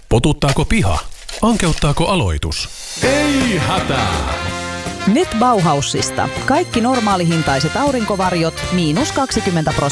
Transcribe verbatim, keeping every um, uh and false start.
Potuttaako piha? Ankeuttaako aloitus? Ei hätää! Nyt Bauhausista. Kaikki normaalihintaiset aurinkovarjot miinus kaksikymmentä prosenttia.